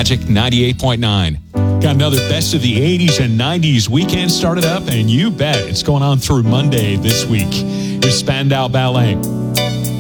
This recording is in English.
Magic 98.9. Got another Best of the 80s and 90s weekend started up, and you bet it's going on through Monday this week. Here's Spandau Ballet.